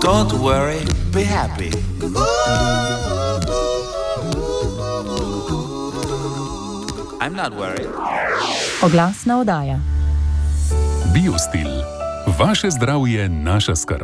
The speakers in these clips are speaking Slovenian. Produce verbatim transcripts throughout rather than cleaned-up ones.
Don't worry, be happy. I'm not worried. Oglasna oddaja. Biostil. Vaše zdravje, naša skrb.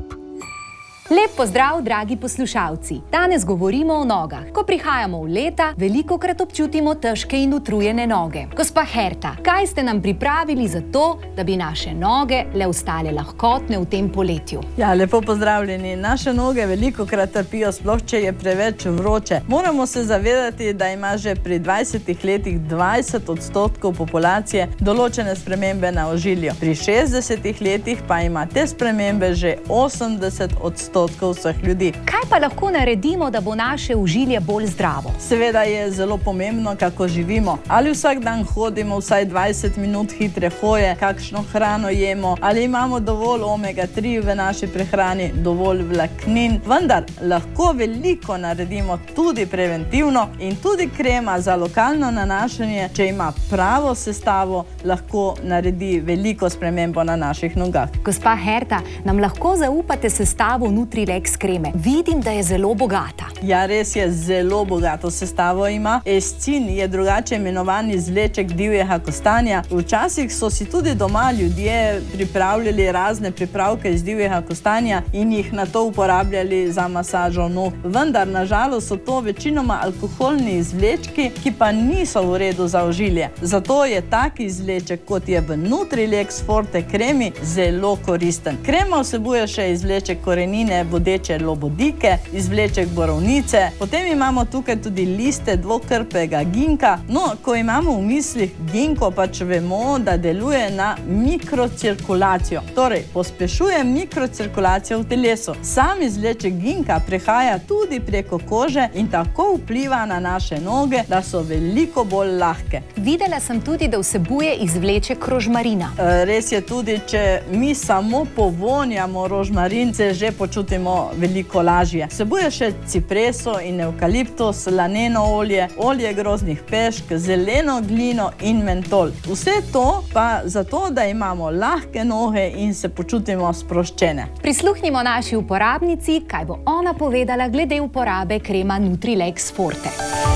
Lep pozdrav, dragi poslušalci! Danes govorimo o nogah. Ko prihajamo v leta, velikokrat občutimo težke in utrujene noge. Gospa Herta, kaj ste nam pripravili za to, da bi naše noge le ostale lahkotne v tem poletju? Ja, lepo pozdravljeni. Naše noge velikokrat trpijo, sploh če je preveč vroče. Moramo se zavedati, da ima že pri dvajsetih letih dvajset odstotkov populacije določene spremembe na ožilju. Pri šestdesetih letih pa ima te spremembe že osemdeset odstotkov vseh ljudi. Kaj pa lahko naredimo, da bo naše ožilje bolj zdravo? Seveda je zelo pomembno, kako živimo. Ali vsak dan hodimo vsaj dvajset minut hitre hoje, kakšno hrano jemo, ali imamo dovolj omega tri v naši prehrani, dovolj vlaknin. Vendar lahko veliko naredimo tudi preventivno in tudi krema za lokalno nanašanje, če ima pravo sestavo, lahko naredi veliko spremembo na naših nogah. Gospa Herta, nam lahko zaupate sestavo Nutrilex kreme? Vidim, da je zelo bogata. Ja, res je, zelo bogato sestavo ima. Escin je drugače imenovan izvleček divjega kostanja. Včasih so si tudi doma ljudje pripravljali razne pripravke iz divjega kostanja in jih nato uporabljali za masažo nog. Vendar, na žalost, so to večinoma alkoholni izvlečki, ki pa niso v redu za ožilje. Zato je tak izvleček, kot je v Nutrilex Forte kremi, zelo koristen. Krema vsebuje še izvleček korenine bodeče lobodike, izvleček borovnice, potem imamo tukaj tudi liste dvokrpega ginka. No, ko imamo v mislih ginko, pač vemo, da deluje na mikrocirkulacijo. Torej, pospešuje mikrocirkulacijo v telesu. Sam izvleček ginka prehaja tudi preko kože in tako vpliva na naše noge, da so veliko bolj lahke. Videla sem tudi, da vsebuje izvleček rožmarina. E, res je tudi, če mi samo povonjamo rožmarin, se že počutimo veliko lažje. Vsebuje še cipreso in evkaliptus, laneno olje, olje groznih pešk, zeleno glino in mentol. Vse to pa zato, da imamo lahke noge in se počutimo sproščene. Prisluhnimo naši uporabnici, kaj bo ona povedala glede uporabe krema Nutrilex Forte.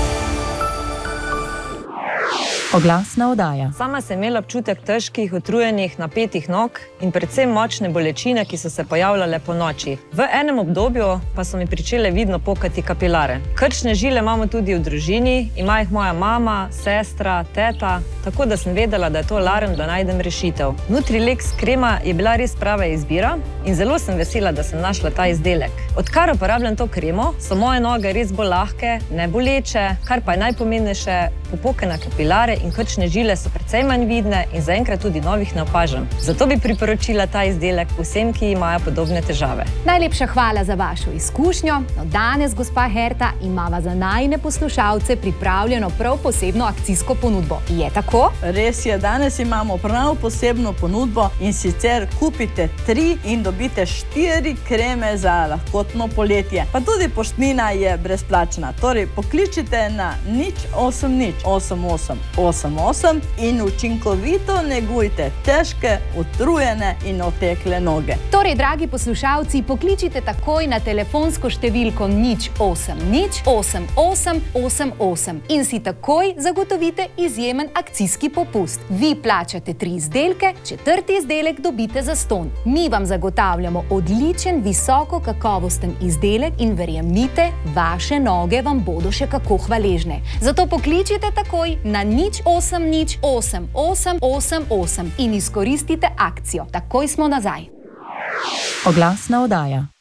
Oglasna oddaja. Sama sem imela občutek težkih, utrujenih, napetih nog in predvsem močne bolečine, ki so se pojavljale po noči. V enem obdobju pa so mi pričele vidno pokati kapilare. Krčne žile imamo tudi v družini, ima jih moja mama, sestra, teta, tako da sem vedela, da je to alarm, da najdem rešitev. Nutrilex krema je bila res prava izbira in zelo sem vesela, da sem našla ta izdelek. Odkar uporabljam to kremo, so moje noge res bolj lahke, ne boleče, kar pa je najpomembnejše, popokane kapilare in krčne žile so precej manj vidne in zaenkrat tudi novih ne opažam. Zato bi priporočila ta izdelek vsem, ki imajo podobne težave. Najlepša hvala za vašo izkušnjo. No, danes, gospa Herta, imava za najine poslušalce pripravljeno prav posebno akcijsko ponudbo. Je tako? Res je, danes imamo prav posebno ponudbo in sicer kupite tri in dobite štiri kreme za lahkotno poletje. Pa tudi poštnina je brezplačna. Torej, pokličite na nič osem nič osem osem osem osem in učinkovito negujte težke, utrujene in otekle noge. Torej, dragi poslušalci, pokličite takoj na telefonsko številko nič osem nič osem osem osem osem in si takoj zagotovite izjemen akcijski popust. Vi plačate tri izdelke, četrti izdelek dobite zastonj. Mi vam zagotavljamo odličen, visoko kakovosten izdelek in verjemite, vaše noge vam bodo še kako hvaležne. Zato pokličite takoj na nič osem nič osem osem osem osem in izkoristite akcijo. Takoj smo nazaj. Oglasna oddaja.